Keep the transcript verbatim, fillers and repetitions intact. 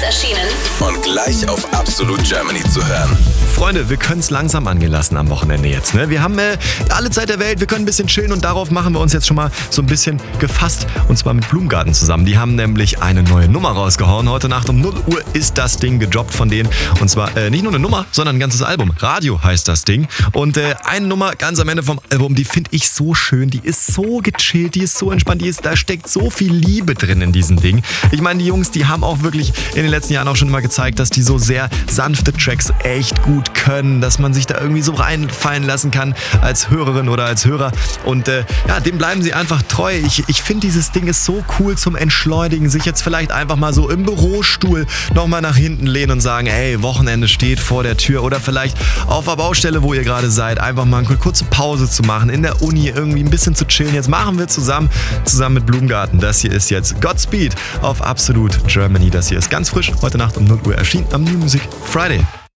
erschienen und gleich auf Absolut Germany zu hören. Freunde, wir können es langsam angehen lassen am Wochenende jetzt. Ne? Wir haben äh, alle Zeit der Welt, wir können ein bisschen chillen und darauf machen wir uns jetzt schon mal so ein bisschen gefasst. Und zwar mit Blumengarten zusammen. Die haben nämlich eine neue Nummer rausgehauen. Heute Nacht um null Uhr ist das Ding gedroppt von denen. Und zwar äh, nicht nur eine Nummer, sondern ein ganzes Album. Radio heißt das Ding. Und äh, eine Nummer ganz am Ende vom Album, die finde ich so schön. Die ist so gechillt, die ist so entspannt, die ist, da steckt so viel Liebe drin in diesem Ding. Ich meine, die Jungs, die haben auch wirklich in den letzten Jahren auch schon immer gezeigt, dass die so sehr sanfte Tracks echt gut können, dass man sich da irgendwie so reinfallen lassen kann als Hörerin oder als Hörer. Und äh, ja, dem bleiben sie einfach treu. Ich, ich finde, dieses Ding ist so cool zum Entschleunigen, sich jetzt vielleicht einfach mal so im Bürostuhl nochmal nach hinten lehnen und sagen, ey, Wochenende steht vor der Tür, oder vielleicht auf der Baustelle, wo ihr gerade seid, einfach mal eine kurze Pause zu machen, in der Uni irgendwie ein bisschen zu chillen. Jetzt machen wir zusammen, zusammen mit Blumengarten. Das hier ist jetzt Godspeed auf Absolut Germany. Das hier ist ganz frisch, heute Nacht um null Uhr erschienen am New Music Friday.